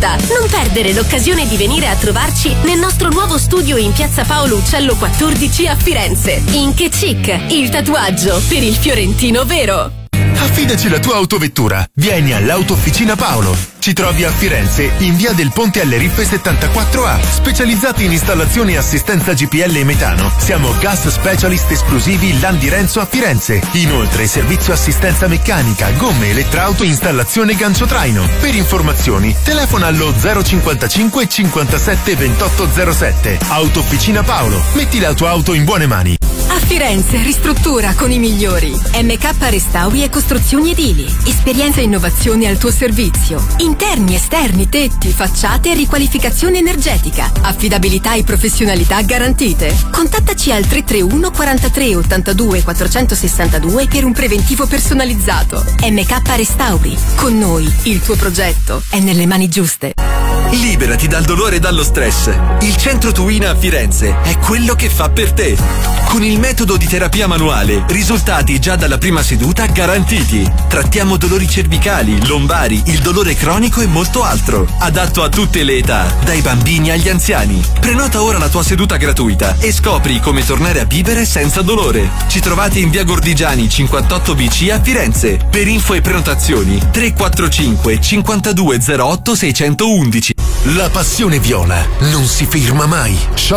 aspetta? Non perdere l'occasione di venire a trovarci nel nostro nuovo studio in Piazza Paolo Uccello 14 a Firenze. Ink & Chic, il tatuaggio per il fiorentino vero. Affidaci la tua autovettura. Vieni all'Autofficina Paolo. Ci trovi a Firenze, in via del Ponte alle Rippe 74A. Specializzati in installazione e assistenza GPL e metano. Siamo Gas Specialist esclusivi Landi Renzo a Firenze. Inoltre servizio assistenza meccanica, gomme, elettrauto, installazione gancio traino. Per informazioni telefona allo 055 57 2807. Autofficina Paolo. Metti la tua auto in buone mani. A Firenze ristruttura con i migliori. MK Restauri e Costruzioni Edili. Esperienza e innovazione al tuo servizio. Interni, esterni, tetti, facciate e riqualificazione energetica. Affidabilità e professionalità garantite. Contattaci al 331 43 82 462 per un preventivo personalizzato. MK Restauri. Con noi il tuo progetto è nelle mani giuste. Liberati dal dolore e dallo stress. Il Centro Tuina a Firenze è quello che fa per te. Con il metodo di terapia manuale, risultati già dalla prima seduta garantiti. Trattiamo dolori cervicali, lombari, il dolore cronico e molto altro. Adatto a tutte le età, dai bambini agli anziani. Prenota ora la tua seduta gratuita e scopri come tornare a vivere senza dolore. Ci trovate in via Gordigiani 58BC a Firenze. Per info e prenotazioni 345 5208 611. La passione viola non si ferma mai.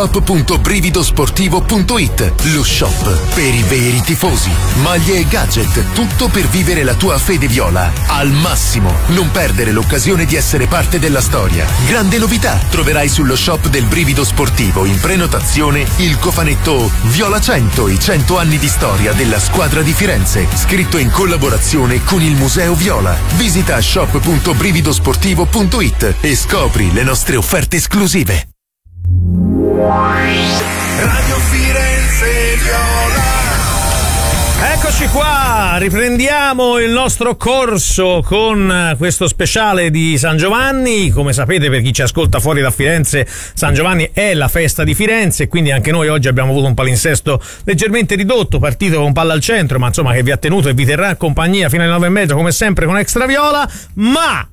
Shop.brividosportivo.it, lo shop per i veri tifosi. Maglie e gadget, tutto per vivere la tua fede viola al massimo. Non perdere l'occasione di essere parte della storia. Grande novità, troverai sullo shop del Brivido Sportivo in prenotazione il cofanetto Viola 100, i 100 anni di storia della squadra di Firenze, scritto in collaborazione con il Museo Viola. Visita shop.brividosportivo.it e scopri le nostre offerte esclusive. Radio Firenze Viola. Eccoci qua, riprendiamo il nostro corso con questo speciale di San Giovanni. Come sapete, per chi ci ascolta fuori da Firenze, San Giovanni è la festa di Firenze, quindi anche noi oggi abbiamo avuto un palinsesto leggermente ridotto, partito con palla al centro, ma insomma che vi ha tenuto e vi terrà compagnia fino alle 9:30 come sempre con Extra Viola, ma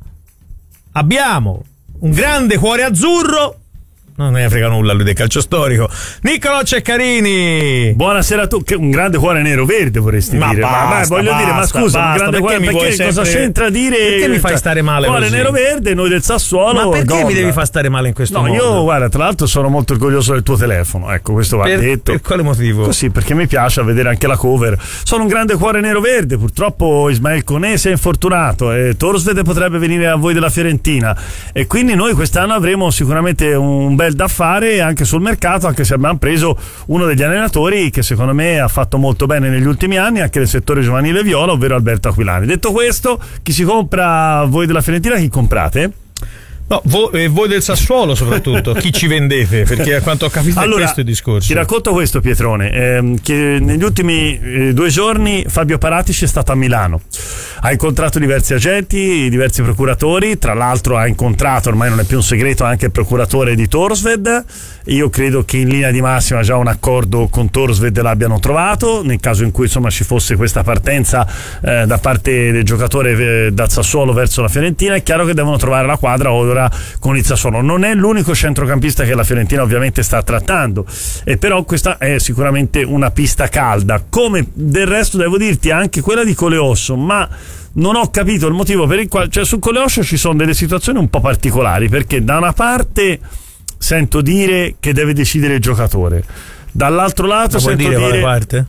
abbiamo un grande cuore azzurro. Non me ne frega nulla lui del calcio storico. Niccolò Ceccarini. Buonasera a tutti. Un grande cuore nero verde vorresti dire. Ma voglio dire, ma scusa, un grande cuore, perché cosa c'entra dire? Perché mi fai stare male cuore così? nero verde, noi del Sassuolo. Ma perché gol. mi devi far stare male in questo modo? Io guarda, tra l'altro sono molto orgoglioso del tuo telefono. Ecco, questo va detto. Per quale motivo? Così, perché mi piace vedere anche la cover. Sono un grande cuore nero verde. Purtroppo Ismael Koné si è infortunato e Torsved potrebbe venire a voi della Fiorentina, e quindi noi quest'anno avremo sicuramente un bel da fare anche sul mercato, anche se abbiamo preso uno degli allenatori che secondo me ha fatto molto bene negli ultimi anni anche nel settore giovanile viola, ovvero Alberto Aquilani. Detto questo, chi si compra voi della Fiorentina, chi comprate? No, voi del Sassuolo soprattutto, chi ci vendete? Perché a quanto ho capito è questo il discorso. Ti racconto questo, Pietrone, che negli ultimi 2 giorni Fabio Paratici è stato a Milano, ha incontrato diversi agenti, diversi procuratori, tra l'altro ha incontrato, ormai non è più un segreto, anche il procuratore di Torsved. Io credo che in linea di massima già un accordo con Torsved l'abbiano trovato, nel caso in cui insomma ci fosse questa partenza da parte del giocatore dal Sassuolo verso la Fiorentina. È chiaro che devono trovare la quadra ora con il Sassuolo. Non è l'unico centrocampista che la Fiorentina ovviamente sta trattando, e però questa è sicuramente una pista calda, come del resto devo dirti anche quella di Coleosso, ma non ho capito il motivo per il quale, cioè su Coleosso ci sono delle situazioni un po' particolari, perché da una parte sento dire che deve decidere il giocatore, dall'altro lato sento dire quale parte?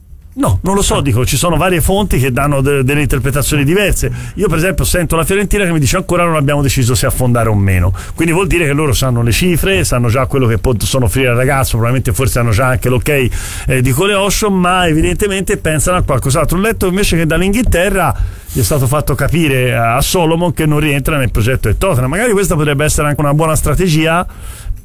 No, non lo so, dico, ci sono varie fonti che danno delle interpretazioni diverse. Io per esempio sento la Fiorentina che mi dice ancora non abbiamo deciso se affondare o meno, quindi vuol dire che loro sanno le cifre, sanno già quello che possono offrire al ragazzo, probabilmente forse hanno già anche l'ok di Coleosso, ma evidentemente pensano a qualcos'altro. Ho letto invece che dall'Inghilterra gli è stato fatto capire a Solomon che non rientra nel progetto del Tottenham. Magari questa potrebbe essere anche una buona strategia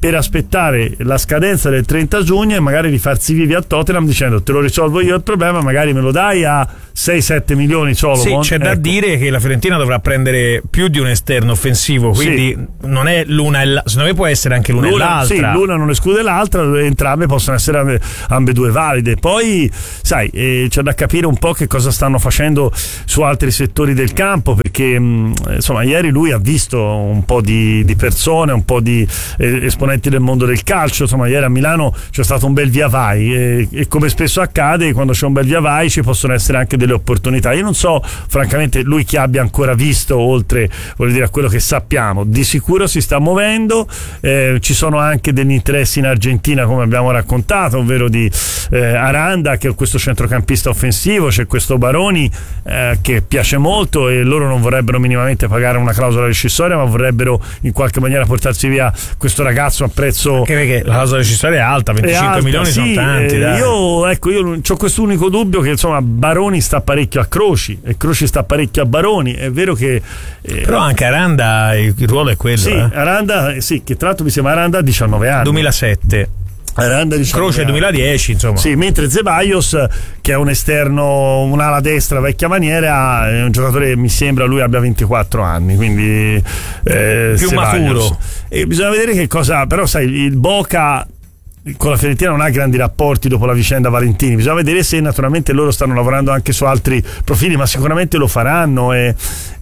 per aspettare la scadenza del 30 giugno e magari di farsi vivi a Tottenham dicendo te lo risolvo io il problema, magari me lo dai a 6-7 milioni Solomon. Sì, c'è da dire che la Fiorentina dovrà prendere più di un esterno offensivo, quindi non è l'una e secondo me può essere anche l'una e l'altra. Sì, l'una non esclude l'altra, entrambe possono essere ambedue valide. Poi sai, c'è da capire un po' che cosa stanno facendo su altri settori del campo, perché insomma ieri lui ha visto un po' di persone, un po' di esponenti del mondo del calcio. Insomma ieri a Milano c'è stato un bel via vai e come spesso accade quando c'è un bel via vai ci possono essere anche delle opportunità. Io non so francamente lui chi abbia ancora visto oltre, voglio dire, a quello che sappiamo. Di sicuro si sta muovendo, ci sono anche degli interessi in Argentina come abbiamo raccontato, ovvero di Aranda, che è questo centrocampista offensivo, c'è questo Baroni che piace molto e loro non vorrebbero minimamente pagare una clausola rescissoria, ma vorrebbero in qualche maniera portarsi via questo ragazzo a prezzo, anche perché la clausola rescissoria è alta, 25 milioni sono tanti. Io ho questo unico dubbio che insomma Baroni sta parecchio a Croci e Croci sta parecchio a Baroni. È vero che però anche Aranda il ruolo è quello. Sì, Aranda, che tra l'altro mi sembra Aranda ha 19 anni, 2007. Aranda, Croce 2010, insomma. Sì, mentre Zeballos, che è un esterno, un'ala destra vecchia maniera, è un giocatore, mi sembra lui abbia 24 anni, quindi più maturo. E bisogna vedere che cosa, però sai, il Boca con la Fiorentina non ha grandi rapporti dopo la vicenda Valentini. Bisogna vedere se naturalmente loro stanno lavorando anche su altri profili, ma sicuramente lo faranno e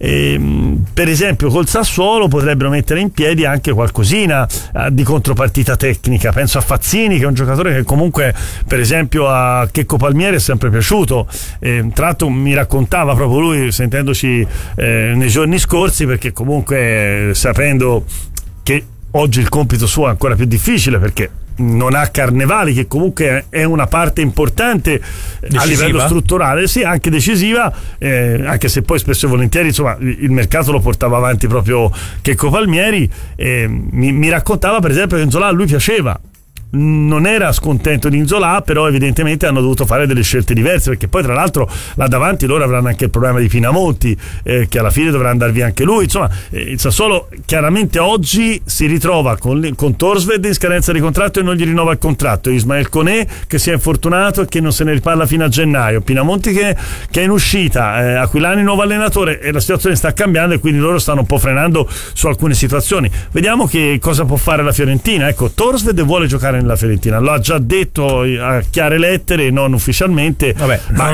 per esempio col Sassuolo potrebbero mettere in piedi anche qualcosina di contropartita tecnica. Penso a Fazzini, che è un giocatore che comunque per esempio a Checco Palmieri è sempre piaciuto. Tra l'altro mi raccontava proprio lui sentendoci nei giorni scorsi, perché comunque sapendo che oggi il compito suo è ancora più difficile perché non ha Carnevali, che comunque è una parte importante decisiva a livello strutturale, sì, anche decisiva, anche se poi spesso e volentieri insomma il mercato lo portava avanti proprio Checco Palmieri. Mi raccontava per esempio che Nzola a lui piaceva, non era scontento di Nzola, però evidentemente hanno dovuto fare delle scelte diverse, perché poi tra l'altro là davanti loro avranno anche il problema di Pinamonti, che alla fine dovrà andare via anche lui. Insomma, il Sassuolo chiaramente oggi si ritrova con Torsved in scadenza di contratto e non gli rinnova il contratto, Ismael Koné che si è infortunato e che non se ne riparla fino a gennaio, Pinamonti che è in uscita, Aquilani nuovo allenatore, e la situazione sta cambiando e quindi loro stanno un po' frenando su alcune situazioni. Vediamo che cosa può fare la Fiorentina. Ecco, Torsved vuole giocare nella Fiorentina, lo ha già detto a chiare lettere, non ufficialmente, ma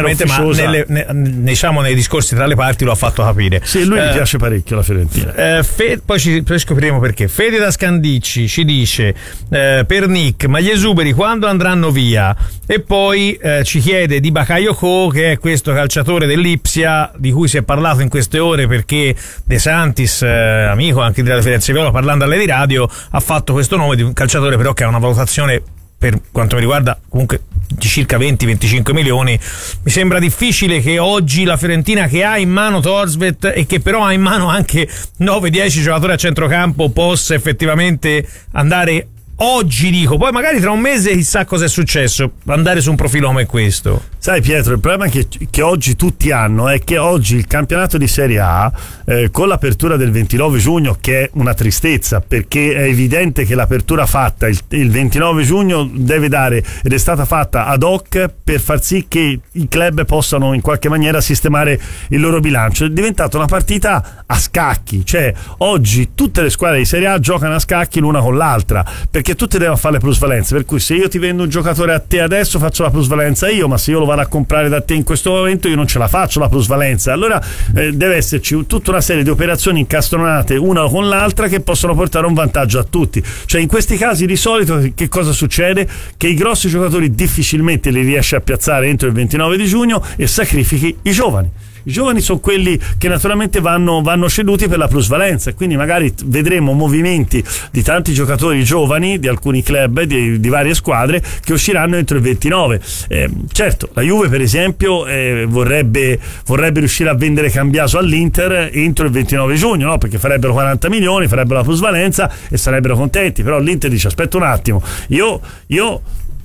diciamo nei discorsi tra le parti lo ha fatto capire. Sì, lui mi piace parecchio la Fiorentina. Poi scopriremo perché. Fede da Scandicci ci dice per Nick, ma gli esuberi quando andranno via? E poi ci chiede di Bakayoko, che è questo calciatore dell'Ipsia di cui si è parlato in queste ore, perché De Santis, amico anche della Firenze Viola, parlando alle di radio, ha fatto questo nome di un calciatore però che ha una valutazione, per quanto mi riguarda, comunque di circa 20-25 milioni. Mi sembra difficile che oggi la Fiorentina, che ha in mano Torsved e che però ha in mano anche 9-10 giocatori a centrocampo, possa effettivamente andare oggi, dico, poi magari tra un mese chissà cosa è successo, andare su un profilo come questo. Sai Pietro, il problema che oggi tutti hanno è che oggi il campionato di Serie A, con l'apertura del 29 giugno, che è una tristezza perché è evidente che l'apertura fatta il 29 giugno deve dare, ed è stata fatta ad hoc per far sì che i club possano in qualche maniera sistemare il loro bilancio. È diventata una partita a scacchi, cioè oggi tutte le squadre di Serie A giocano a scacchi l'una con l'altra, perché tutte devono fare le plusvalenze, per cui se io ti vendo un giocatore a te adesso faccio la plusvalenza io, ma se io lo vado a comprare da te in questo momento io non ce la faccio la plusvalenza. Allora deve esserci tutta una serie di operazioni incastronate una con l'altra che possono portare un vantaggio a tutti. Cioè in questi casi di solito che cosa succede? Che i grossi giocatori difficilmente li riesci a piazzare entro il 29 di giugno e sacrifichi i giovani. I giovani sono quelli che naturalmente vanno ceduti per la plusvalenza, e quindi magari vedremo movimenti di tanti giocatori giovani di alcuni club, di varie squadre, che usciranno entro il 29. Certo, la Juve per esempio vorrebbe riuscire a vendere Cambiaso all'Inter entro il 29 giugno, no? Perché farebbero 40 milioni, farebbero la plusvalenza e sarebbero contenti. Però l'Inter dice aspetta un attimo, io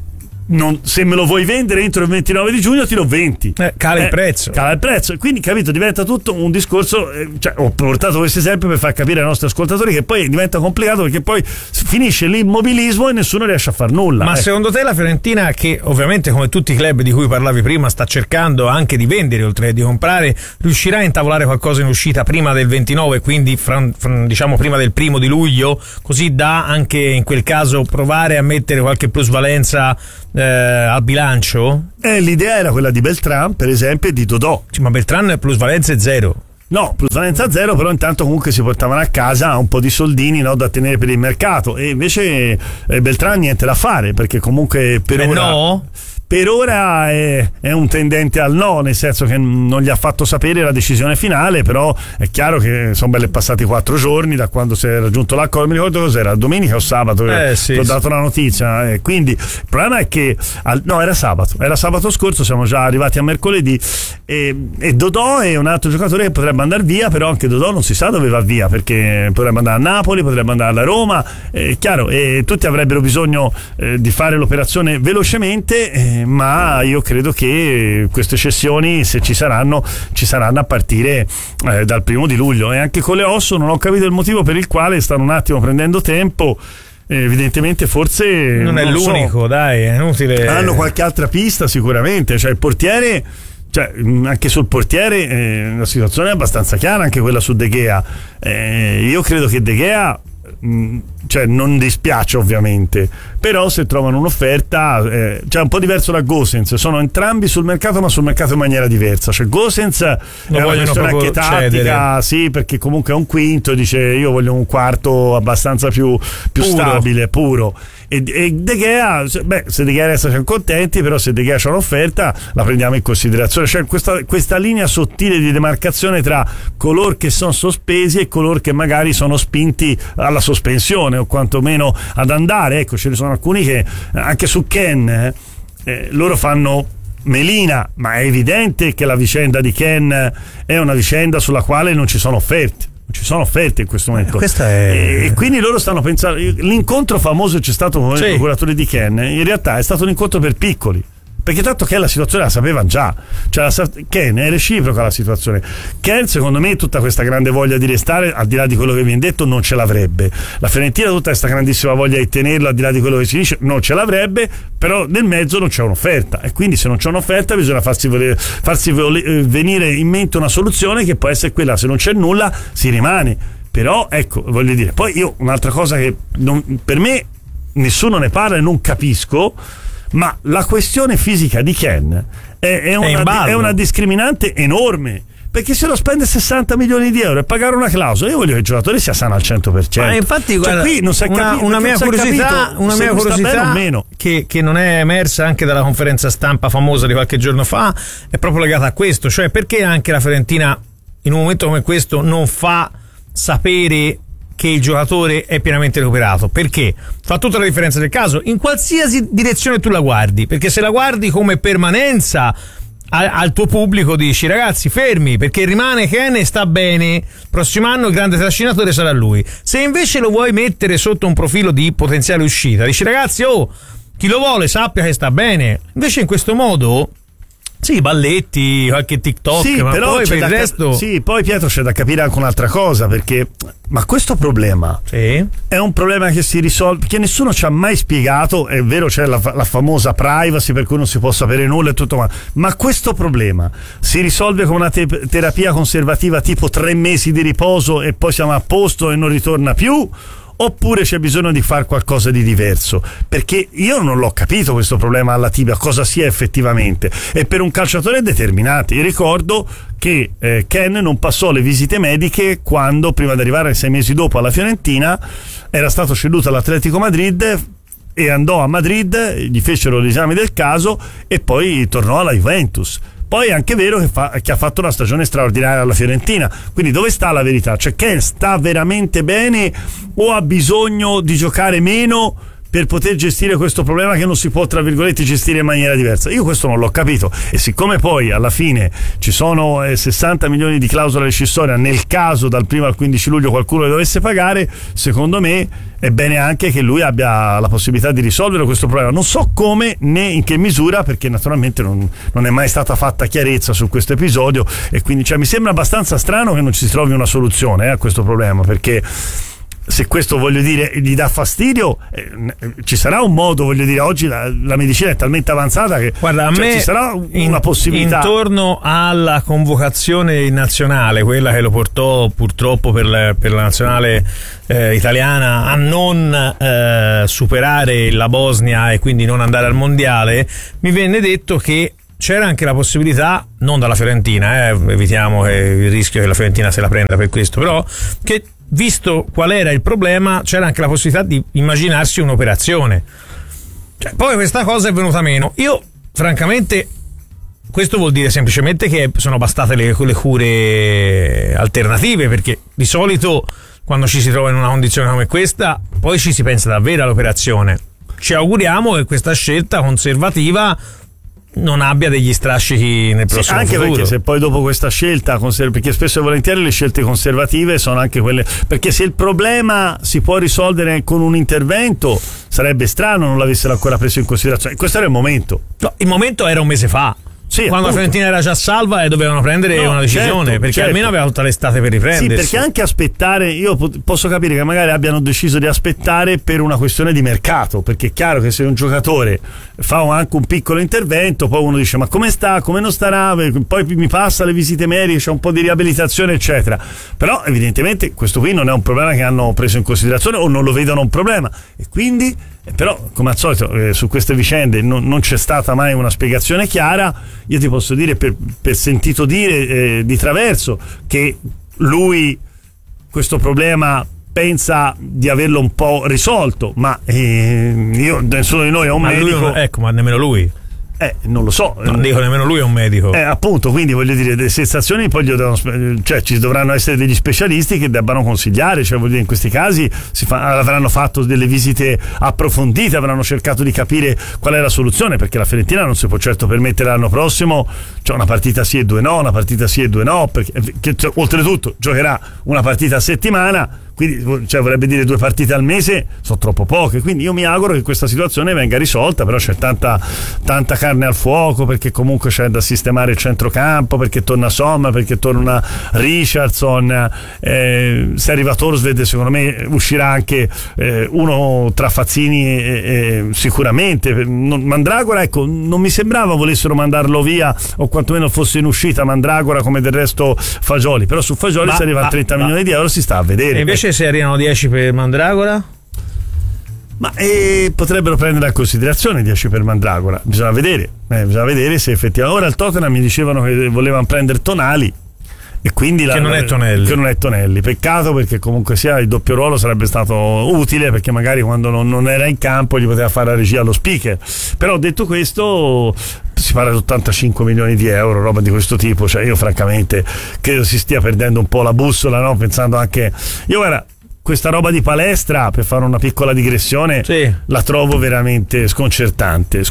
se me lo vuoi vendere entro il 29 di giugno ti do 20. Cala il prezzo. Quindi, capito, diventa tutto un discorso, ho portato questo esempio per far capire ai nostri ascoltatori che poi diventa complicato, perché poi finisce l'immobilismo e nessuno riesce a far nulla. Ma secondo te la Fiorentina, che ovviamente come tutti i club di cui parlavi prima sta cercando anche di vendere oltre che di comprare, riuscirà a intavolare qualcosa in uscita prima del 29, quindi diciamo prima del 1 di luglio, così da anche in quel caso provare a mettere qualche plusvalenza al bilancio? L'idea era quella di Beltran, per esempio, e di Dodò. Ma Beltran plusvalenza è zero. No, plusvalenza zero, però intanto comunque si portavano a casa un po' di soldini, no, da tenere per il mercato, e invece Beltran niente da fare, perché comunque per ora è un tendente al no, nel senso che non gli ha fatto sapere la decisione finale, però è chiaro che sono belli passati 4 giorni da quando si è raggiunto l'accordo. Mi ricordo cos'era, domenica o sabato che ho dato la notizia, quindi il problema è che era sabato scorso, siamo già arrivati a mercoledì, e Dodò è un altro giocatore che potrebbe andare via, però anche Dodò non si sa dove va via, perché potrebbe andare a Napoli, potrebbe andare alla Roma, chiaro, e tutti avrebbero bisogno di fare l'operazione velocemente, ma io credo che queste cessioni, se ci saranno a partire dal 1 di luglio. E anche con le Osso non ho capito il motivo per il quale stanno un attimo prendendo tempo. Evidentemente forse non è l'unico, dai, è inutile. Hanno qualche altra pista sicuramente, cioè il portiere, anche sul portiere la situazione è abbastanza chiara, anche quella su De Gea. Io credo che De Gea non dispiace ovviamente, però se trovano un'offerta, è un po' diverso da Gosens, sono entrambi sul mercato, ma sul mercato in maniera diversa. Gosens è una questione anche tattica, sì, perché comunque è un quinto, dice io voglio un quarto abbastanza più stabile, puro. E De Gea, se De Gea resta siamo contenti, però se De Gea c'è un'offerta la prendiamo in considerazione. C'è questa linea sottile di demarcazione tra coloro che sono sospesi e coloro che magari sono spinti alla sospensione o quantomeno ad andare. Ecco, ce ne sono alcuni che anche su Ken loro fanno melina, ma è evidente che la vicenda di Ken è una vicenda sulla quale non ci sono offerte. Ci sono offerte in questo momento, e quindi loro stanno pensando. L'incontro famoso c'è stato con il procuratore di Ken, in realtà è stato un incontro per piccoli, perché tanto Ken la situazione la sapeva già, Ken è reciproca la situazione. Ken, secondo me, tutta questa grande voglia di restare, al di là di quello che viene detto, non ce l'avrebbe. La Fiorentina tutta questa grandissima voglia di tenerlo, al di là di quello che si dice, non ce l'avrebbe, però nel mezzo non c'è un'offerta, e quindi se non c'è un'offerta bisogna farsi venire in mente una soluzione che può essere quella: se non c'è nulla si rimane. Però ecco, voglio dire, poi io un'altra cosa che per me nessuno ne parla e non capisco, ma la questione fisica di Ken è una discriminante enorme, perché se lo spende 60 milioni di euro e pagare una clausola, io voglio che il giocatore sia sano al 100%. Ma infatti, guarda, qui non si è una mia curiosità che non è emersa anche dalla conferenza stampa famosa di qualche giorno fa, è proprio legata a questo, cioè perché anche la Fiorentina in un momento come questo non fa sapere che il giocatore è pienamente recuperato, perché fa tutta la differenza del caso in qualsiasi direzione tu la guardi, perché se la guardi come permanenza al tuo pubblico dici ragazzi fermi, perché rimane Ken e sta bene, prossimo anno il grande trascinatore sarà lui. Se invece lo vuoi mettere sotto un profilo di potenziale uscita, dici ragazzi chi lo vuole sappia che sta bene. Invece in questo modo balletti, qualche TikTok, sì, ma però poi per il resto poi Pietro c'è da capire anche un'altra cosa, perché questo problema è un problema che si risolve, perché nessuno ci ha mai spiegato. È vero, c'è la famosa privacy per cui non si può sapere nulla e tutto, ma questo problema si risolve con una terapia conservativa tipo 3 mesi di riposo e poi siamo a posto e non ritorna più? Oppure c'è bisogno di fare qualcosa di diverso? Perché io non l'ho capito questo problema alla tibia, cosa sia effettivamente. E per un calciatore determinato, io ricordo che Ken non passò le visite mediche quando, prima di arrivare 6 mesi dopo alla Fiorentina, era stato ceduto all'Atletico Madrid e andò a Madrid, gli fecero gli esami del caso e poi tornò alla Juventus. Poi è anche vero che ha fatto una stagione straordinaria alla Fiorentina. Quindi dove sta la verità? Cioè Ken sta veramente bene o ha bisogno di giocare meno per poter gestire questo problema che non si può, tra virgolette, gestire in maniera diversa? Io questo non l'ho capito, e siccome poi alla fine ci sono 60 milioni di clausola rescissoria nel caso dal 1 al 15 luglio qualcuno le dovesse pagare, secondo me è bene anche che lui abbia la possibilità di risolvere questo problema. Non so come né in che misura, perché naturalmente non è mai stata fatta chiarezza su questo episodio, e quindi mi sembra abbastanza strano che non ci si trovi una soluzione a questo problema, perché se questo, voglio dire, gli dà fastidio, ci sarà un modo, voglio dire, oggi la medicina è talmente avanzata che guarda, a me ci sarà una possibilità. Intorno alla convocazione nazionale, quella che lo portò purtroppo per la nazionale italiana a non superare la Bosnia e quindi non andare al mondiale, mi venne detto che c'era anche la possibilità, non dalla Fiorentina, evitiamo il rischio che la Fiorentina se la prenda per questo, però che visto qual era il problema c'era anche la possibilità di immaginarsi un'operazione. Poi questa cosa è venuta meno. Io francamente, questo vuol dire semplicemente che sono bastate le cure alternative, perché di solito quando ci si trova in una condizione come questa poi ci si pensa davvero all'operazione. Ci auguriamo che questa scelta conservativa non abbia degli strascichi nel prossimo anche futuro. Perché se poi dopo questa scelta, perché spesso e volentieri le scelte conservative sono anche quelle, perché se il problema si può risolvere con un intervento sarebbe strano non l'avessero ancora preso in considerazione. Questo era il momento. No, il momento era un mese fa. Sì, quando la Fiorentina era già salva e dovevano prendere una decisione, perché almeno aveva tutta l'estate per riprendersi. Sì, perché anche aspettare, io posso capire che magari abbiano deciso di aspettare per una questione di mercato, perché è chiaro che se un giocatore fa anche un piccolo intervento, poi uno dice ma come sta, come non starà, poi mi passa le visite mediche, c'è un po' di riabilitazione eccetera, però evidentemente questo qui non è un problema che hanno preso in considerazione o non lo vedono un problema, e quindi però come al solito su queste vicende non c'è stata mai una spiegazione chiara. Io ti posso dire per sentito dire di traverso che lui questo problema pensa di averlo un po' risolto, ma nessuno di noi è un medico. Ma nemmeno lui. Non lo so. Non dico nemmeno lui è un medico. Appunto, quindi voglio dire, le sensazioni poi ci dovranno essere degli specialisti che debbano consigliare, voglio dire, in questi casi avranno fatto delle visite approfondite, avranno cercato di capire qual è la soluzione, perché la Fiorentina non si può certo permettere l'anno prossimo una partita sì e due no, una partita sì e due no, perché oltretutto giocherà una partita a settimana, quindi vorrebbe dire 2 partite al mese, sono troppo poche, quindi io mi auguro che questa situazione venga risolta, però c'è tanta carne al fuoco, perché comunque c'è da sistemare il centrocampo, perché torna Sommer, perché torna Richardson, se arriva Torsved secondo me uscirà anche uno tra Fazzini sicuramente. Mandragora, non mi sembrava volessero mandarlo via, o quantomeno fosse in uscita Mandragora, come del resto Fagioli, però su Fagioli se arriva a 30 milioni di euro si sta a vedere. E invece se arrivano 10 per Mandragora? Ma potrebbero prendere in considerazione 10 per Mandragora, bisogna vedere se effettivamente. Ora il Tottenham mi dicevano che volevano prendere Tonali, e quindi che non è Tonelli. Peccato, perché comunque sia il doppio ruolo sarebbe stato utile, perché magari quando non era in campo gli poteva fare la regia allo speaker. Però detto questo, si parla di 85 milioni di euro, roba di questo tipo, io francamente credo si stia perdendo un po' la bussola, no? Pensando anche guarda, questa roba di palestra, per fare una piccola digressione, sì, la trovo veramente sconcertante.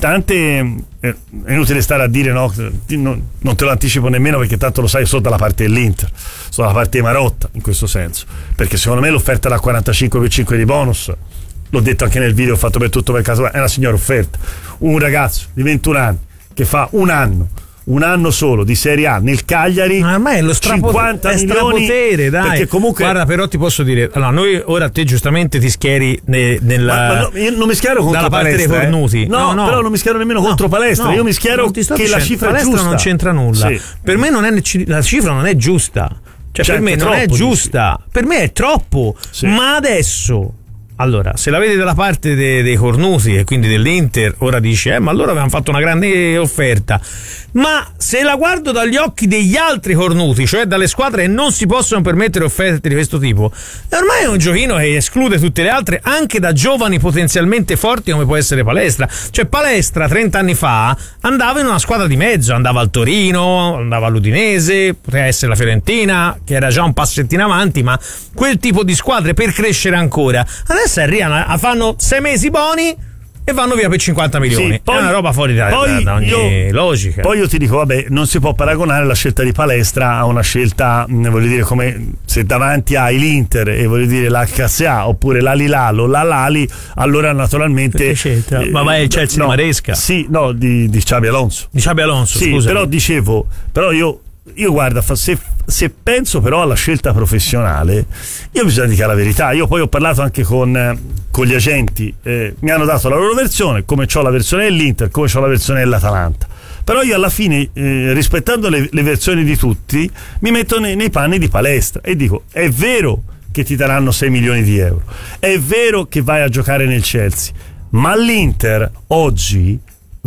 È inutile stare a dire non te lo anticipo nemmeno, perché tanto lo sai, sono dalla parte dell'Inter, sono dalla parte di Marotta in questo senso, perché secondo me l'offerta da 45 più 5 di bonus, l'ho detto anche nel video fatto per tutto per caso, è una signora offerta. Un ragazzo di 21 anni che fa un anno solo di Serie A nel Cagliari, ormai è lo 50 milioni, dai. Perché comunque, guarda, però ti posso dire, allora, noi ora te giustamente ti schieri io non mi schiero contro dalla parte Palestra, dei cornuti. No, però non mi schiero nemmeno contro Palestra, io mi schiero che la cifra è giusta. Non c'entra nulla. Sì. Per me la cifra non è giusta. Per me non è giusta. Per me è troppo. Sì. Ma adesso, allora, se la vedi dalla parte dei cornuti e quindi dell'Inter, ora dici ma allora avevano fatto una grande offerta. Ma se la guardo dagli occhi degli altri cornuti, cioè dalle squadre che non si possono permettere offerte di questo tipo, ormai è un giochino che esclude tutte le altre, anche da giovani potenzialmente forti come può essere Palestra. Palestra 30 anni fa andava in una squadra di mezzo, andava al Torino, andava all'Udinese, poteva essere la Fiorentina, che era già un passettino avanti, ma quel tipo di squadre per crescere ancora. Adesso Adesso arrivano, fanno 6 mesi buoni e vanno via per 50 milioni. Sì, poi, è una roba fuori da ogni logica. Poi io ti dico, vabbè, non si può paragonare la scelta di Palestra a una scelta, voglio dire, come se davanti hai l'Inter e voglio dire l'HSA oppure l'Al-Hilal o l'Al-Ahly, allora naturalmente ma vai il Chelsea di Maresca? Sì, no, di Xabi Alonso. Di Xabi Alonso, sì, scusa. Però io guarda, se penso però alla scelta professionale, io bisogna dire la verità. Io poi ho parlato anche con gli agenti, mi hanno dato la loro versione, come c'ho la versione dell'Inter, come c'ho la versione dell'Atalanta. Però io alla fine, rispettando le versioni di tutti, mi metto nei panni di Palestra e dico: è vero che ti daranno 6 milioni di euro, è vero che vai a giocare nel Chelsea, ma l'Inter oggi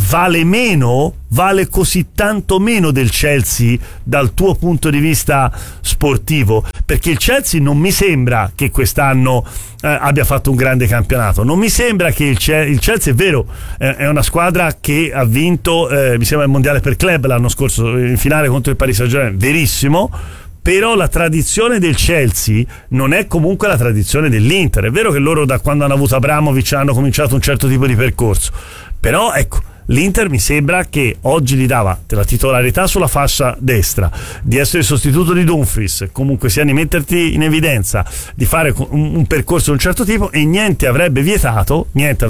vale così tanto meno del Chelsea dal tuo punto di vista sportivo, perché il Chelsea non mi sembra che quest'anno abbia fatto un grande campionato, non mi sembra che il Chelsea è vero, è una squadra che ha vinto mi sembra il mondiale per club l'anno scorso in finale contro il Paris Saint-Germain, verissimo, però la tradizione del Chelsea non è comunque la tradizione dell'Inter. È vero che loro da quando hanno avuto Abramovich hanno cominciato un certo tipo di percorso, però ecco, l'Inter mi sembra che oggi gli dava la titolarità sulla fascia destra, di essere sostituto di Dumfries, comunque sia di metterti in evidenza, di fare un percorso di un certo tipo, e niente avrebbe vietato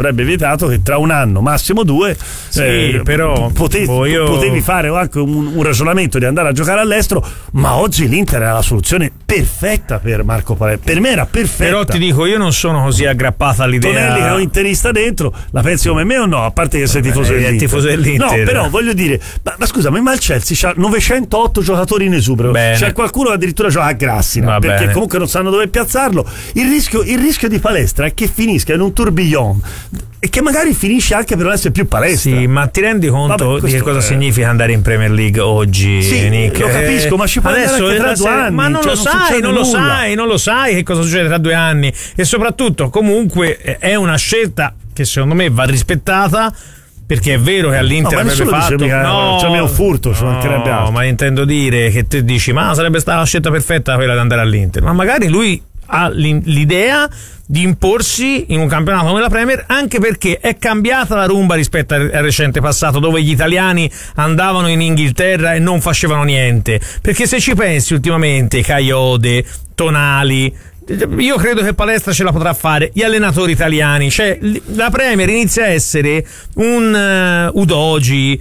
che tra un anno, massimo 2, però potevi fare anche un ragionamento di andare a giocare all'estero, ma oggi l'Inter era la soluzione perfetta per Marco Palestra, per me era perfetta. Però ti dico, io non sono così aggrappata all'idea. Tonelli, che è un interista dentro, la pensi come me o no? A parte che sei tifoso dell'Inter. No, però voglio dire, ma scusami, ma il Chelsea ha 908 giocatori in esubero. C'è qualcuno che addirittura gioca a Grassina, perché comunque non sanno dove piazzarlo. Il rischio di Palestra è che finisca in un tourbillon e che magari finisce anche per non essere più Palestra. Sì, ma ti rendi conto di che cosa significa andare in Premier League oggi? Sì, Nick? Lo capisco, ma ci può andare anche tra 2 anni. Ma non lo sai che cosa succede tra 2 anni, e soprattutto comunque è una scelta che secondo me va rispettata, perché è vero che all'Inter avrebbe fatto c'è un furto, ci mancherebbe altro. Ma intendo dire che te dici, ma sarebbe stata la scelta perfetta quella di andare all'Inter, ma magari lui ha l'idea di imporsi in un campionato come la Premier, anche perché è cambiata la rumba rispetto al recente passato, dove gli italiani andavano in Inghilterra e non facevano niente. Perché se ci pensi, ultimamente Caiode, Tonali, io credo che Palestra ce la potrà fare, gli allenatori italiani, cioè la Premier inizia a essere un Udogi,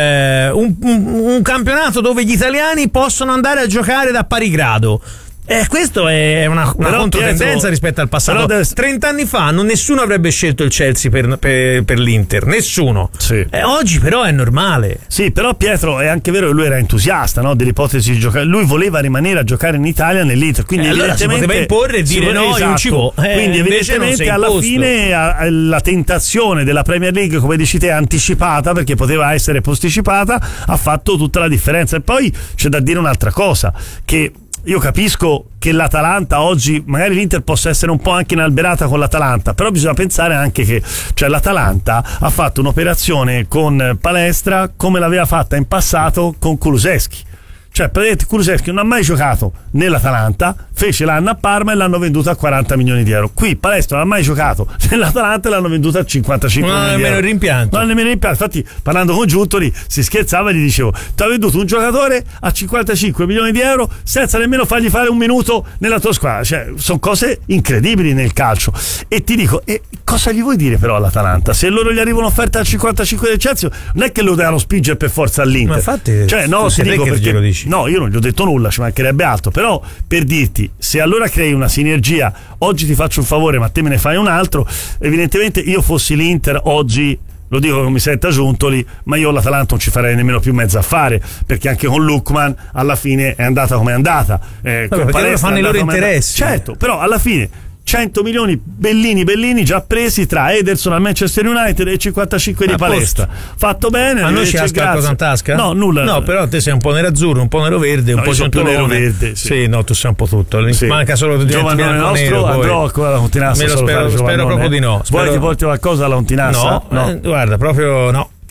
un campionato dove gli italiani possono andare a giocare da pari grado. Questo è una controtendenza rispetto al passato. 30 anni fa nessuno avrebbe scelto il Chelsea per l'Inter, nessuno. Sì. Oggi però è normale. Sì, però Pietro è anche vero che lui era entusiasta, no, dell'ipotesi di giocare. Lui voleva rimanere a giocare in Italia nell'Inter, quindi allora si poteva imporre e dire no, io non ci vo'. Quindi evidentemente alla fine la tentazione della Premier League, come dici te, anticipata, perché poteva essere posticipata, ha fatto tutta la differenza. E poi c'è da dire un'altra cosa, che io capisco che l'Atalanta oggi, magari l'Inter possa essere un po' anche inalberata con l'Atalanta, però bisogna pensare anche che l'Atalanta ha fatto un'operazione con Palestra come l'aveva fatta in passato con Kulusevski. Cioè, praticamente Kulusevski non ha mai giocato nell'Atalanta, fece l'anno a Parma e l'hanno venduto a 40 milioni di euro. Qui Palestra non ha mai giocato nell'Atalanta e l'hanno venduto a 55 milioni di euro. Non è nemmeno rimpianto. Infatti, parlando con Giuntoli, si scherzava e gli dicevo: ti ha venduto un giocatore a 55 milioni di euro senza nemmeno fargli fare un minuto nella tua squadra. Cioè, sono cose incredibili nel calcio. E ti dico, cosa gli vuoi dire però all'Atalanta? Se loro gli arrivano offerte a 55 del Chelsea, non è che lo devono spingere per forza all'Inter. Ma infatti, cioè, no, ti dico perché lo dici. No, io non gli ho detto nulla, ci mancherebbe altro, però per dirti, se allora crei una sinergia, oggi ti faccio un favore ma te me ne fai un altro, evidentemente io fossi l'Inter oggi, lo dico che mi senta Giuntoli, ma io l'Atalanta non ci farei nemmeno più mezzo affare, perché anche con Lookman alla fine è andata come è andata, perché fanno i loro interessi. Certo, però alla fine 100 milioni bellini già presi tra Ederson al Manchester United e 55 di Palestra. Fatto bene. Ma noi ci ha qualcosa in tasca? No, nulla. No, però te sei un po' nerazzurro, un po' nero verde, un po' nero verde. Sì, no, tu sei un po' tutto. Sì. Manca solo di Giovannone nostro, andrò alla Lontinassa. Spero proprio di no. Vuoi che ti porti qualcosa alla Lontinassa? No, guarda, proprio no.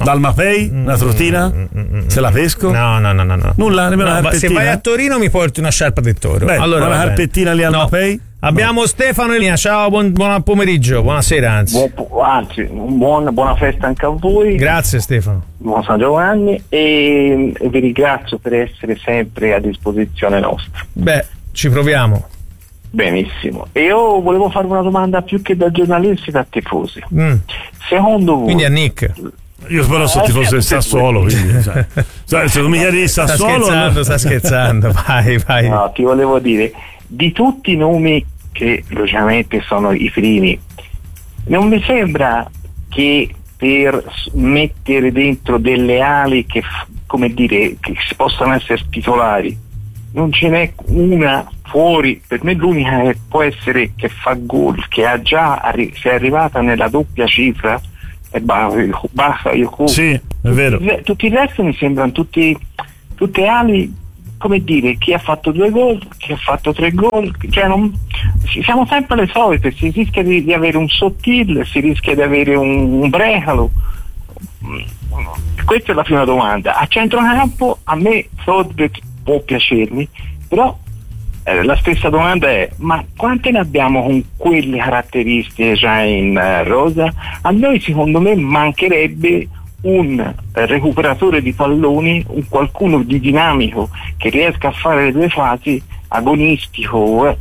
Dalmapei? Una trottina? Se la pesco? No. Nulla, nemmeno una carpettina? Se vai a Torino mi porti una sciarpa del toro. Beh, allora una carpettina lì al Mapei? Abbiamo Stefano in linea. Ciao, buon pomeriggio, buonasera anzi. Buona festa anche a voi. Grazie Stefano. Buon San Giovanni e vi ringrazio per essere sempre a disposizione nostra. Beh, ci proviamo. Benissimo. E io volevo fare una domanda più che da giornalisti, da tifosi. Secondo voi... Quindi a Nick. Io però sono tifoso del Sassuolo, quindi se non mi chiedi il Sassuolo... Sta scherzando, vai. No, ti volevo dire, di tutti i nomi che logicamente sono i primi, non mi sembra che per mettere dentro delle ali che, come dire, che possano essere titolari, non ce n'è una fuori. Per me l'unica che può essere che fa gol, che ha già si è arrivata nella doppia cifra, è Bakayoko. Sì, è vero. Tutti i resto mi sembrano tutte ali, come dire, chi ha fatto 2 gol, chi ha fatto 3 gol, cioè siamo sempre le solite, si rischia di avere un Sottil, si rischia di avere un Brecalo. Questa è la prima domanda. A centrocampo a me Sodbek può piacermi, però la stessa domanda è: ma quante ne abbiamo con quelle caratteristiche già in rosa? A noi secondo me mancherebbe un recuperatore di palloni, un qualcuno di dinamico che riesca a fare le 2 fasi, agonistico.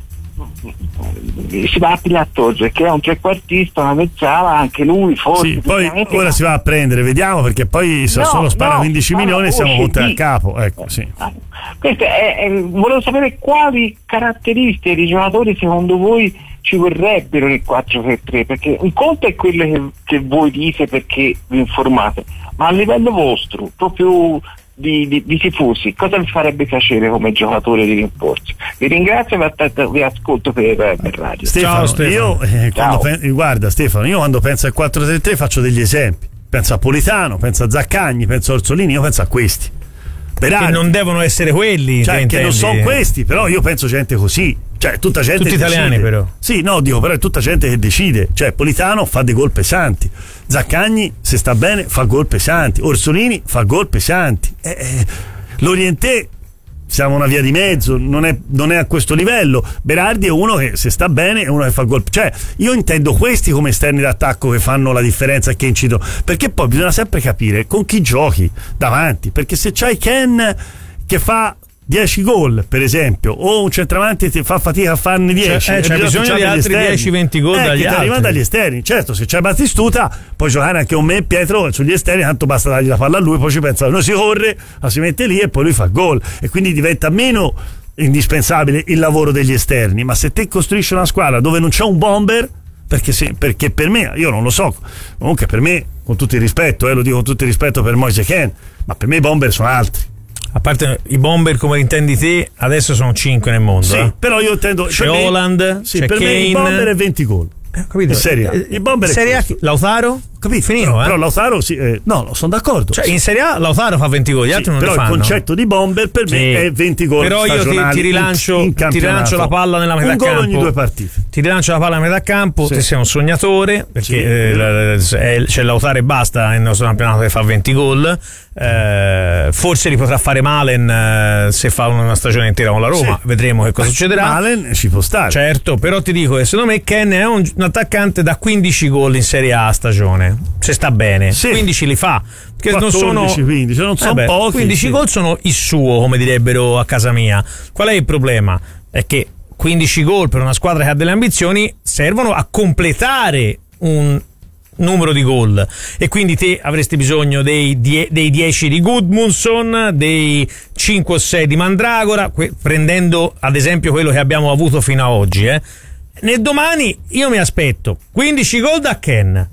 Si va a Pilattorre, che è un trequartista, una mezzala, anche lui forse. Sì, poi ora si va a prendere, vediamo, perché poi se solo spara 15 milioni e siamo punti a capo. Ecco, sì. Questo volevo sapere quali caratteristiche di giocatori secondo voi ci vorrebbero nel 4-3, perché un conto è quello che voi dite perché vi informate, ma a livello vostro, proprio di tifosi, cosa vi farebbe piacere come giocatore di rinforzo? Vi ringrazio e vi ascolto per radio. Stefano, io guarda Stefano, io quando penso al 4-3-3 faccio degli esempi, penso a Politano, penso a Zaccagni, penso a Orsolini, io penso a questi. Che non devono essere quelli, cioè che non sono questi, però io penso gente così, cioè tutta gente tutti italiani però. Sì, no, dico, però è tutta gente che decide, cioè Politano fa dei gol pesanti, Zaccagni se sta bene fa gol pesanti, Orsolini fa gol pesanti, l'Orientè siamo una via di mezzo, non è a questo livello. Berardi è uno che se sta bene è uno che fa gol, cioè io intendo questi come esterni d'attacco che fanno la differenza e che incidono, perché poi bisogna sempre capire con chi giochi davanti, perché se c'hai Ken che fa 10 gol per esempio, o un centravanti che fa fatica a farne 10, c'è bisogno di altri 10-20 gol dagli altri, arrivano dagli esterni. Certo, se c'è Battistuta puoi giocare anche con me e Pietro sugli esterni, tanto basta dargli la palla a lui, poi ci pensa, noi si corre, la si mette lì e poi lui fa gol, e quindi diventa meno indispensabile il lavoro degli esterni. Ma se te costruisci una squadra dove non c'è un bomber, perché per me, io non lo so, comunque per me, con tutto il rispetto, lo dico con tutto il rispetto per Moise Kean, ma per me i bomber sono altri. A parte i bomber come intendi te, adesso sono 5 nel mondo. Sì, però io intendo. C'è Haaland, sì, c'è per Kane. Me il bomber è 20 gol. Capito? In Serie A. Il bomber è Serie A, Lautaro? Capito? Finito, però Lautaro no, sono d'accordo. Cioè in Serie A Lautaro fa 20 gol, gli altri non ne fanno. Però il concetto di bomber per me è 20 gol. Però io ti rilancio la palla nella metà campo. Un gol ogni 2 partite. Ti rilancio la palla nella metà campo, te sei un sognatore, perché c'è Lautaro e basta nel nostro campionato che fa 20 gol. Forse li potrà fare Malen se fa una stagione intera con la Roma, vedremo che cosa succederà. Malen ci può stare, certo, però ti dico che secondo me Ken è un attaccante da 15 gol in Serie A a stagione, se sta bene, 15 li fa, che 14, non sono 15, non sono pochi, 15 gol sono il suo, come direbbero a casa mia. Qual è il problema? È che 15 gol per una squadra che ha delle ambizioni servono a completare un numero di gol, e quindi te avresti bisogno dei 10 di Gudmundsson, dei 5 o 6 di Mandragora, prendendo ad esempio quello che abbiamo avuto fino a oggi. Nel domani io mi aspetto 15 gol da Ken,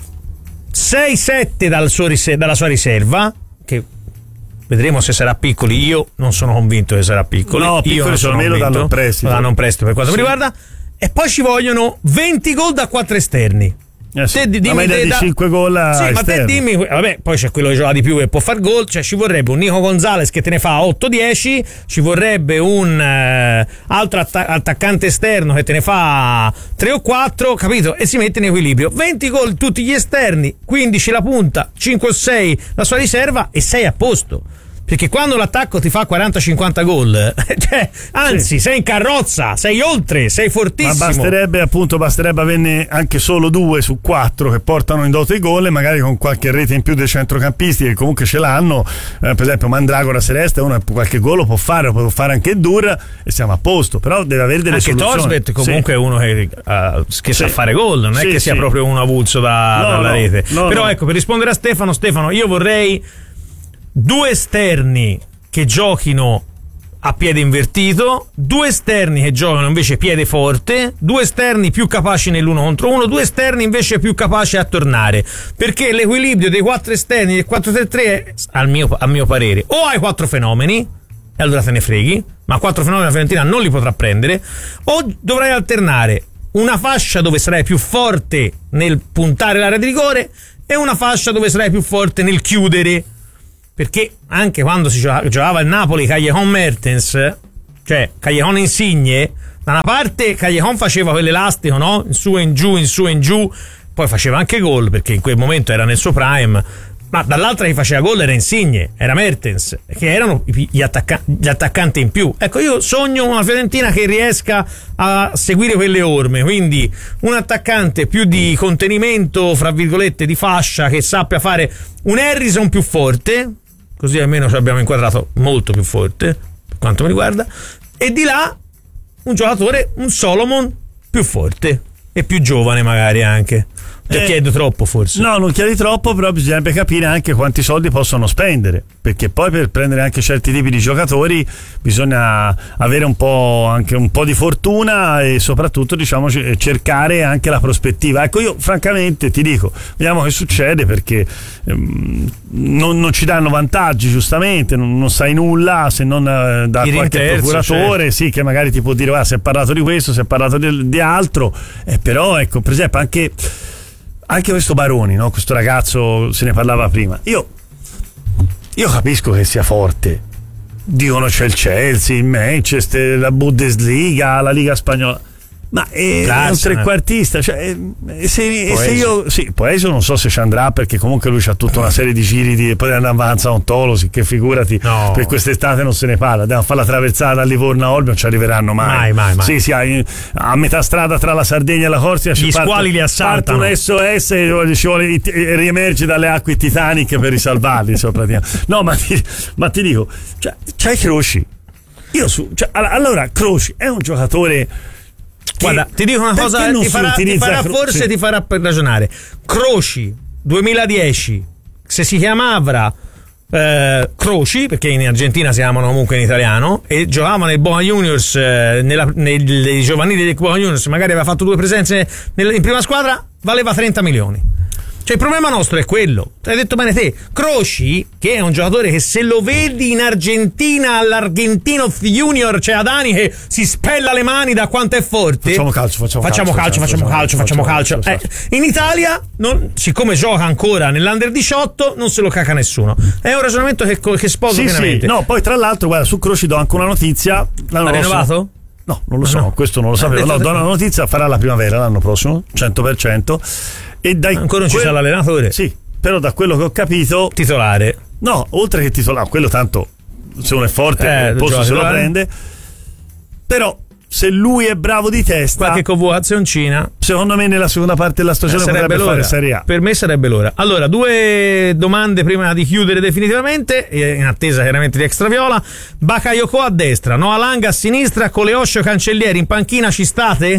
6-7 dalla sua riserva, che vedremo se sarà piccoli. Io non sono convinto che sarà piccoli. No, piccoli sono meno, danno un prestito per quanto mi riguarda. E poi ci vogliono 20 gol da 4 esterni. Sì. La media di 5 gol sì, ma te dimmi, vabbè, poi c'è quello che gioca di più e può far gol, cioè ci vorrebbe un Nico Gonzalez che te ne fa 8-10, ci vorrebbe un altro attaccante esterno che te ne fa 3 o 4, capito? E si mette in equilibrio. 20 gol tutti gli esterni, 15 la punta, 5 o 6 la sua riserva e sei a posto. Perché quando l'attacco ti fa 40-50 gol, cioè, anzi, sei in carrozza, sei oltre, sei fortissimo. Ma basterebbe averne anche solo 2 su 4 che portano in dote i gol, e magari con qualche rete in più dei centrocampisti che comunque ce l'hanno. Per esempio Mandragora, Celeste, uno qualche gol lo può fare anche Dur, e siamo a posto. Però deve avere delle anche soluzioni. Torsvet comunque è uno che sa fare gol, non è che sia proprio un avulso dalla rete. Però ecco, per rispondere a Stefano, io vorrei 2 esterni che giochino a piede invertito, 2 esterni che giocano invece piede forte, 2 esterni più capaci nell'1 contro 1, 2 esterni invece più capaci a tornare, perché l'equilibrio dei 4 esterni del 4-3-3 è, a mio parere, o hai 4 fenomeni e allora te ne freghi, ma 4 fenomeni la Fiorentina non li potrà prendere, o dovrai alternare una fascia dove sarai più forte nel puntare l'area di rigore e una fascia dove sarai più forte nel chiudere. Perché anche quando si giocava il Napoli Callejon Mertens, cioè Callejon Insigne, da una parte Callejon faceva quell'elastico, no? In su e in giù, in su e in giù, poi faceva anche gol perché in quel momento era nel suo prime, ma dall'altra che faceva gol era Insigne, era Mertens, che erano gli attaccanti in più. Ecco, io sogno una Fiorentina che riesca a seguire quelle orme, quindi un attaccante più di contenimento, fra virgolette, di fascia, che sappia fare un Harrison più forte, così almeno ci abbiamo inquadrato molto più forte per quanto mi riguarda, e di là un giocatore, un Solomon più forte e più giovane magari anche. Chiedo troppo forse. No, non chiedi troppo, però bisognerebbe capire anche quanti soldi possono spendere, perché poi per prendere anche certi tipi di giocatori bisogna avere anche un po' di fortuna e soprattutto, diciamo, cercare anche la prospettiva. Ecco, io francamente ti dico, vediamo che succede, perché non ci danno vantaggi, giustamente, non sai nulla se non da qualche procuratore, certo. Sì, che magari ti può dire si è parlato di questo, si è parlato di altro, però ecco, per esempio anche questo Baroni, no? Questo ragazzo, se ne parlava prima, io capisco che sia forte, dicono c'è il Chelsea, il Manchester, la Bundesliga, la Liga Spagnola, ma è un trequartista, cioè se io Poesio non so se ci andrà, perché comunque lui c'ha tutta una serie di giri poi avanza un Tolosi, che figurati, per quest'estate non se ne parla, devono fare la traversata da Livorno a Olbia, non ci arriveranno mai. Sì, a metà strada tra la Sardegna e la Corsia gli squali li assaltano, parte un SOS e ci vuole riemerge dalle acque Titanic per risalvarli, insomma, no, ma ti dico, cioè, c'hai Croci, allora Croci è un giocatore. Guarda, ti dico una cosa, ti farà ragionare. Croci 2010, se si chiamava Croci, perché in Argentina si chiamano comunque in italiano, e giocava nel Boca Juniors, nei giovanili del Boca Juniors, magari aveva fatto 2 presenze in prima squadra, valeva 30 milioni. Cioè il problema nostro è quello, hai detto bene te. Croci, che è un giocatore che se lo vedi in Argentina all'Argentino Junior, c'è Adani che si spella le mani da quanto è forte. Facciamo calcio. In Italia, siccome gioca ancora nell'Under 18, non se lo caca nessuno. È un ragionamento che sposo pienamente. Sì. No, poi tra l'altro, guarda, su Croci do anche una notizia. L'ha rinnovato? No, non lo so, questo non lo sapevo. No, do una notizia, farà la primavera l'anno prossimo, 100%. E ancora non ci sarà l'allenatore? Sì, però da quello che ho capito, titolare. No, oltre che titolare, quello tanto, se uno è forte il posto se lo prende. Però se lui è bravo di testa, qualche convocazzioncina, secondo me nella seconda parte della stagione potrebbe fare Serie A. Per me sarebbe l'ora. Allora, 2 domande prima di chiudere definitivamente, in attesa chiaramente di Extraviola. Bakayoko a destra, Noah Lang a sinistra, Coleoscio e Cancellieri in panchina, ci state?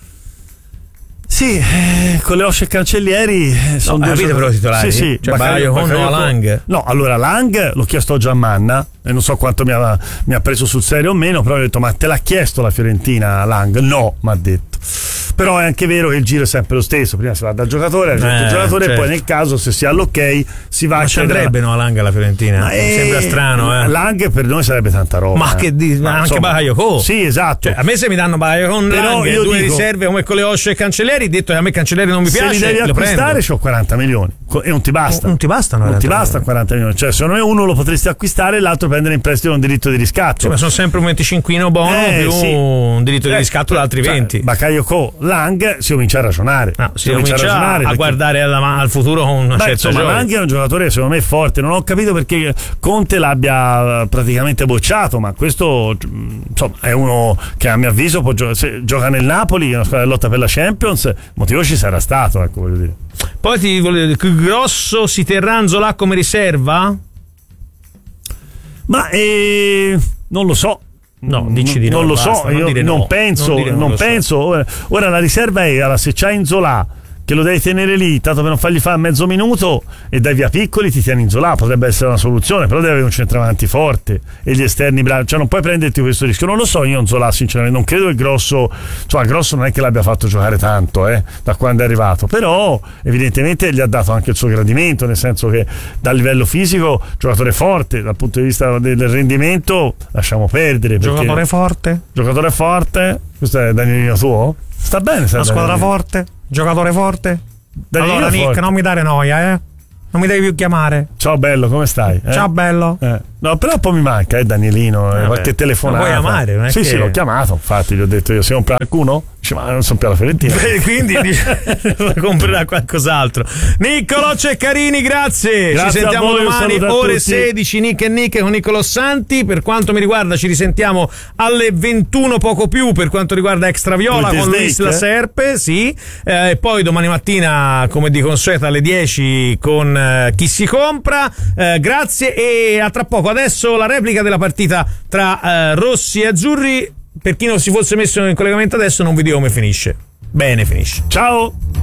Sì, con le Osce e Cancellieri sono due però titolari. Sì, cioè Bakayoko no, Lang. No, allora Lang l'ho chiesto oggi a Manna e non so quanto mi ha preso sul serio o meno, però ho detto: ma te l'ha chiesto la Fiorentina Lang? No, mi ha detto. però è anche vero che il giro è sempre lo stesso, prima si va dal giocatore al giocatore, certo. E poi nel caso se si ha l'ok si va. Ma ci andrebbe no, Lang alla Fiorentina? Mi sembra strano. Lang per noi sarebbe tanta roba. Ma che anche Bakayoko? Sì, esatto. Cioè, a me se mi danno Bakayoko con Lang e due riserve come con le Osce e Cancelleri, detto che a me Cancelleri non mi piace, se li devi acquistare c'ho 40 milioni e non ti basta. Non ti bastano 40 milioni. Cioè secondo me uno lo potresti acquistare e l'altro prendere in prestito un diritto di riscatto. Sì, ma sono sempre un 25 buono più un diritto di riscatto da altri 20. Bakayoko, Lang si comincia a ragionare. Si comincia a guardare al futuro con una certa gioia. Lang è un giocatore secondo me forte. Non ho capito perché Conte l'abbia praticamente bocciato, ma questo insomma è uno che a mio avviso se gioca nel Napoli, una squadra di lotta per la Champions, il motivo ci sarà stato, ecco, voglio dire. Poi ti volevo dire, Grosso si terrà Nzola come riserva? Ma non lo so. No, dici di no. Non lo basta, so, io non penso. Ora la riserva è se c'hai Nzola che lo devi tenere lì tanto per non fargli fare mezzo minuto e dai via piccoli ti tieni Nzola, potrebbe essere una soluzione, però deve avere un centravanti forte e gli esterni bravi, cioè non puoi prenderti questo rischio. Non lo so io Nzola sinceramente, non credo che Grosso non è che l'abbia fatto giocare tanto da quando è arrivato, però evidentemente gli ha dato anche il suo gradimento, nel senso che dal livello fisico giocatore forte, dal punto di vista del rendimento lasciamo perdere. Giocatore forte, questo è Danielino tuo? Sta bene, una squadra forte, giocatore forte. Danielino allora Nick, forte. Non mi dare noia, non mi devi più chiamare. Ciao bello, come stai? Ciao bello. No, però un po' mi manca Danielino, qualche telefonata. Lo vuoi amare? Non è sì, che... sì, l'ho chiamato, infatti gli ho detto io, se compra qualcuno? Dice, ma non sono più alla Fiorentina. Quindi comprerà qualcos'altro. Niccolo Ceccarini, grazie. Ci sentiamo voi, domani ore 16, Nick e Nick con Niccolò Santi. Per quanto mi riguarda ci risentiamo alle 21 poco più per quanto riguarda Extra Viola con Luis La Serpe, sì. E poi domani mattina come di consueto alle 10 con Chi si compra. Grazie e a tra poco. Adesso la replica della partita tra rossi e azzurri. Per chi non si fosse messo in collegamento adesso non vi dico come finisce. Bene, finisce. Ciao.